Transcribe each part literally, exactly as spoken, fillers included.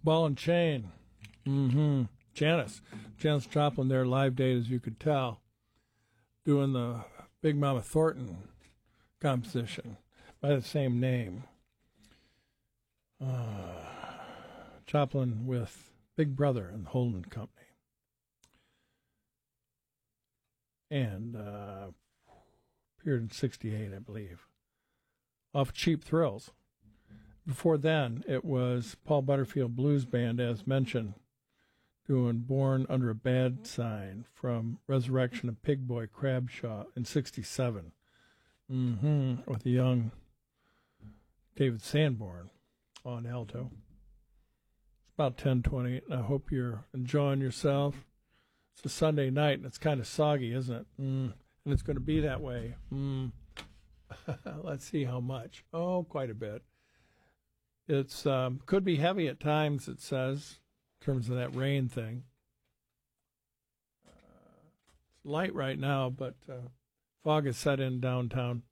Ball and Chain. Mm-hmm. Janis. Janis Joplin there, live date, as you could tell, doing the Big Mama Thornton composition by the same name. Uh, Joplin with Big Brother and Holden Company. And uh, appeared in sixty-eight, I believe, off Cheap Thrills. Before then, it was Paul Butterfield Blues Band, as mentioned, doing Born Under a Bad Sign from Resurrection of Pig Boy Crabshaw in sixty-seven, mm-hmm, with a young David Sanborn on alto. It's about ten twenty, and I hope you're enjoying yourself. It's a Sunday night, and it's kind of soggy, isn't it? Mm. And it's going to be that way. Mm. Let's see how much. Oh, quite a bit. It's um, could be heavy at times, it says, in terms of that rain thing. Uh, it's light right now, but uh, fog has set in downtown.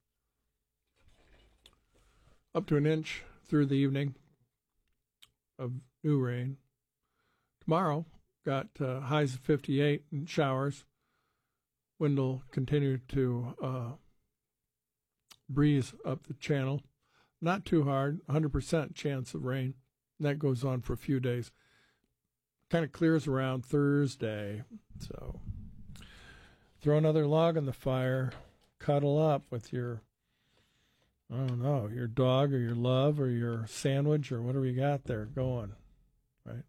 Up to an inch through the evening of new rain. Tomorrow, got uh, highs of fifty-eight and showers. Wind will continue to uh, breeze up the channel. Not too hard, one hundred percent chance of rain. And that goes on for a few days. Kind of clears around Thursday. So throw another log on the fire. Cuddle up with your, I don't know, your dog or your love or your sandwich or whatever you got there going. Right?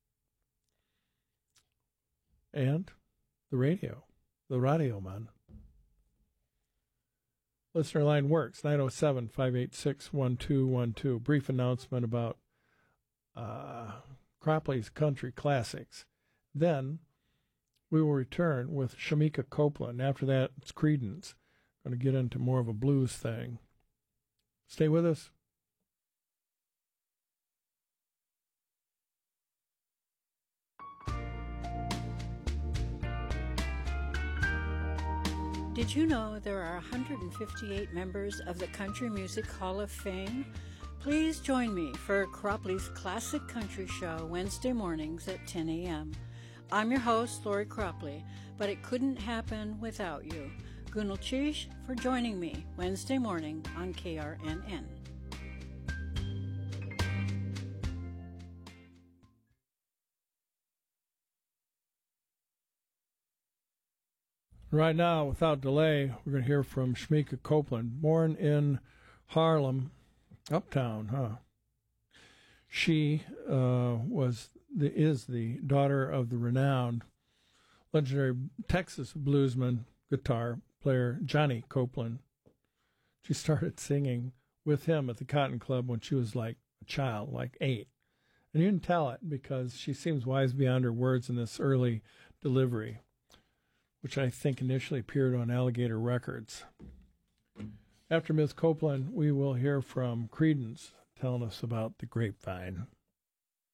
And the radio, the radio man. Listener line works, nine oh seven, five eight six, one two one two. Brief announcement about uh, Cropley's Country Classics. Then we will return with Shamika Copeland. After that, it's Creedence. Going to get into more of a blues thing. Stay with us. Did you know there are one hundred fifty-eight members of the Country Music Hall of Fame? Please join me for Cropley's Classic Country Show Wednesday mornings at ten a.m. I'm your host, Lori Cropley, but it couldn't happen without you. Gunal Chish for joining me Wednesday morning on K R N N. Right now, without delay, we're going to hear from Shamika Copeland, born in Harlem, uptown, huh? She uh, was the is the daughter of the renowned, legendary Texas bluesman, guitar player Johnny Copeland. She started singing with him at the Cotton Club when she was like a child, like eight. And you can tell it because she seems wise beyond her words in this early delivery, which I think initially appeared on Alligator Records. After Miss Copeland, we will hear from Creedence telling us about the grapevine.